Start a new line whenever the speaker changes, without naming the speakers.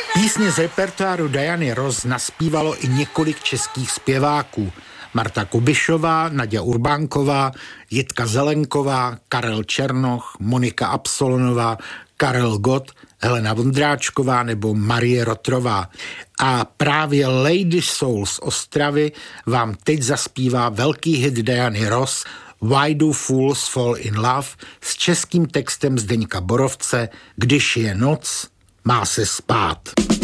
Písně z repertoáru Diany Ross naspívalo i několik českých zpěváků. Marta Kubišová, Naďa Urbánková, Jitka Zelenková, Karel Černoch, Monika Absolonová, Karel Gott, Helena Vondráčková nebo Marie Rotrová. A právě Lady Soul z Ostravy vám teď zaspívá velký hit Diany Ross Why Do Fools Fall in Love s českým textem Zdeňka Borovce Když je noc, má se spát.